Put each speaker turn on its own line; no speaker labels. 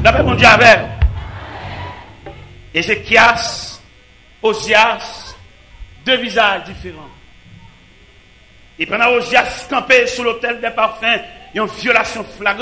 D'après mon Dieu avec. Ézéchias, Osias, deux visages différents. Et pendant Osias campé sous l'autel des parfums, il y a une violation flagrante.